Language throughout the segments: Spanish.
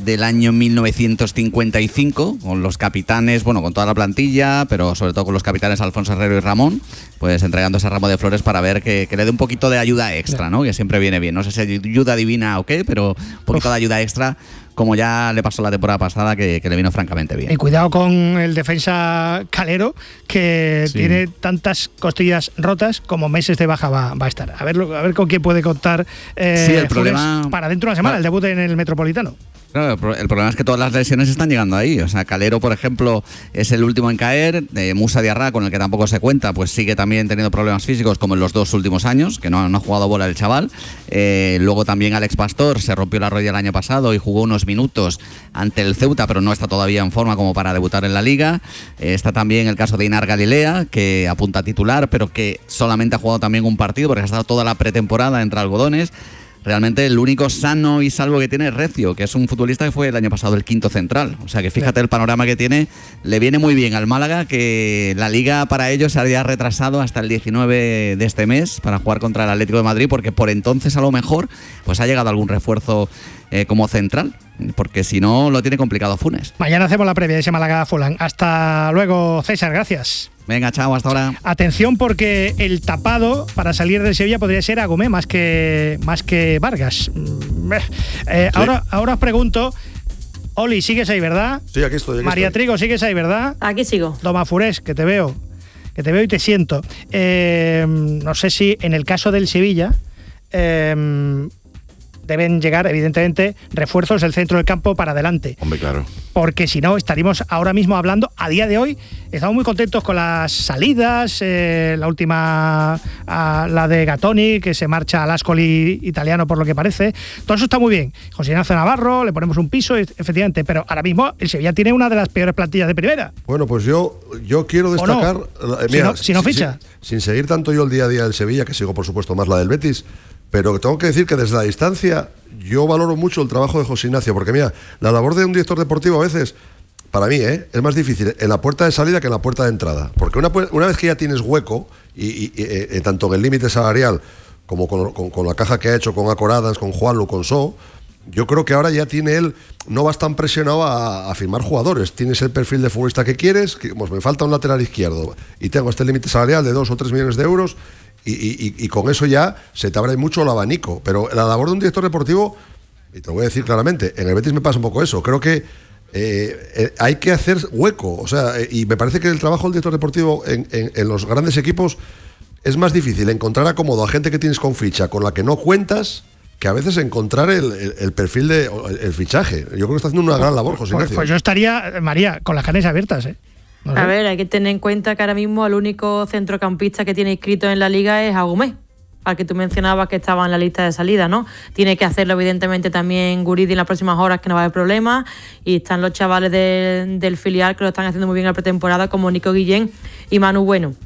del año 1955, con los capitanes, bueno, con toda la plantilla, pero sobre todo con los capitanes Alfonso Herrero y Ramón, pues entregando ese ramo de flores para ver que le dé un poquito de ayuda extra, ¿no? Que siempre viene bien. No sé si ayuda divina o qué, pero un poquito de ayuda extra, como ya le pasó la temporada pasada, que le vino francamente bien. Y cuidado con el defensa Calero, que tiene tantas costillas rotas como meses de baja va a estar. A ver con quién puede contar el problema para dentro de una semana, el debut en el Metropolitano. Claro, el problema es que todas las lesiones están llegando ahí. O sea, Calero, por ejemplo, es el último en caer. Musa Diarra, con el que tampoco se cuenta, pues sigue también teniendo problemas físicos como en los 2 últimos años, que no ha jugado bola el chaval. Luego también Alex Pastor se rompió la rodilla el año pasado y jugó unos minutos ante el Ceuta, pero no está todavía en forma como para debutar en la Liga. Está también el caso de Inar Galilea, que apunta a titular, pero que solamente ha jugado también un partido porque ha estado toda la pretemporada entre algodones. Realmente el único sano y salvo que tiene es Recio, que es un futbolista que fue el año pasado el quinto central. O sea que fíjate el panorama que tiene. Le viene muy bien al Málaga que la Liga para ellos se había retrasado hasta el 19 de este mes para jugar contra el Atlético de Madrid, porque por entonces a lo mejor pues ha llegado algún refuerzo como central, porque si no lo tiene complicado Funes. Mañana hacemos la previa de ese Málaga-Fulham. Hasta luego, César, gracias. Venga, chao, hasta ahora. Atención, porque el tapado para salir del Sevilla podría ser Agumé más que Vargas. Sí. Ahora os pregunto, Oli, ¿sigues ahí, verdad? Sí, aquí estoy. María Trigo, ¿sigues ahí, verdad? Aquí sigo. Toma Furés, que te veo y te siento. No sé si en el caso del Sevilla deben llegar, evidentemente, refuerzos del centro del campo para adelante. Hombre, claro. Porque si no, estaríamos ahora mismo hablando, a día de hoy, estamos muy contentos con las salidas, la última, la de Gatoni, que se marcha al Ascoli italiano por lo que parece. Todo eso está muy bien. José Ignacio Navarro, le ponemos un piso, efectivamente, pero ahora mismo el Sevilla tiene una de las peores plantillas de primera. Bueno, pues yo quiero destacar... No? Mira, si no ficha. Sin seguir tanto yo el día a día del Sevilla, que sigo por supuesto más la del Betis, pero tengo que decir que desde la distancia yo valoro mucho el trabajo de José Ignacio, porque mira, la labor de un director deportivo a veces, para mí, es más difícil en la puerta de salida que en la puerta de entrada. Porque una vez que ya tienes hueco, y tanto en el límite salarial como con la caja que ha hecho con Acoradas, con Juanlu, con So, yo creo que ahora ya tiene él, no vas tan presionado a firmar jugadores. Tienes el perfil de futbolista que quieres, que pues, me falta un lateral izquierdo y tengo este límite salarial de 2 o 3 millones de euros. Y con eso ya se te abre mucho el abanico. Pero la labor de un director deportivo, y te lo voy a decir claramente, en el Betis me pasa un poco eso. Creo que hay que hacer hueco. O sea, y me parece que el trabajo del director deportivo en los grandes equipos es más difícil encontrar acomodo a gente que tienes con ficha, con la que no cuentas, que a veces encontrar el perfil el fichaje. Yo creo que está haciendo una gran labor, José Ignacio. Pues yo estaría, María, con las carnes abiertas, No sé. A ver, hay que tener en cuenta que ahora mismo el único centrocampista que tiene inscrito en la Liga es Agumé, al que tú mencionabas que estaba en la lista de salida, ¿no? Tiene que hacerlo evidentemente también Guridi en las próximas horas, que no va a haber problema, y están los chavales del filial que lo están haciendo muy bien en la pretemporada, como Nico Guillén y Manu Bueno.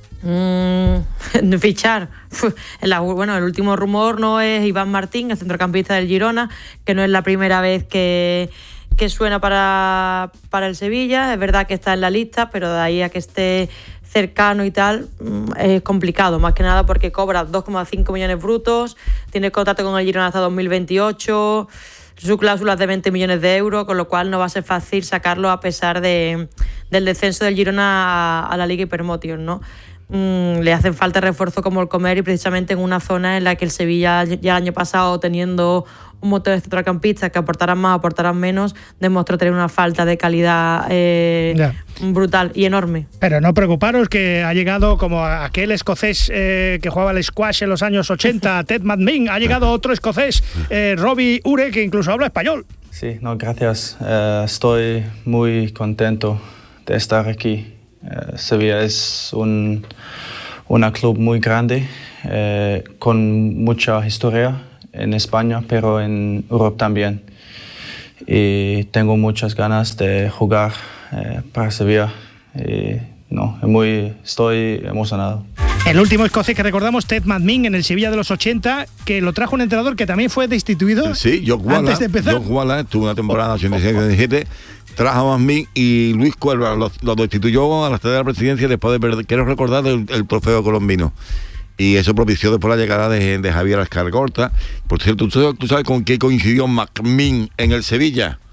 Fichar. El último rumor no es Iván Martín, el centrocampista del Girona, que no es la primera vez que suena para el Sevilla. Es verdad que está en la lista, pero de ahí a que esté cercano y tal, es complicado, más que nada porque cobra 2,5 millones brutos, tiene contrato con el Girona hasta 2028, su cláusula es de 20 millones de euros, con lo cual no va a ser fácil sacarlo a pesar del descenso del Girona a la Liga Hypermotion, ¿no? Le hacen falta refuerzo como el Comer, y precisamente en una zona en la que el Sevilla ya el año pasado, teniendo un montón de centrocampistas que aportaran más, aportaran menos, demostró tener una falta de calidad brutal y enorme. Pero no preocuparos, que ha llegado como aquel escocés que jugaba al squash en los años 80, Ted McMinn, ha llegado otro escocés, Robbie Ure, que incluso habla español. Sí, gracias. Estoy muy contento de estar aquí. Sevilla es un club muy grande, con mucha historia en España, pero en Europa también. Y tengo muchas ganas de jugar para Sevilla. Estoy emocionado. El último escocés que recordamos, Ted McMinn, en el Sevilla de los 80, que lo trajo un entrenador que también fue destituido. Sí, antes de empezar. Jock Wallace tuvo una temporada 86-87. Trajo a Masmín y Luis Cuerva lo destituyó a la sede de la presidencia después de perder, quiero recordar, el trofeo colombino. Y eso propició después la llegada de Javier Ascargorta. Por cierto, ¿tú sabes con qué coincidió McMinn en el Sevilla?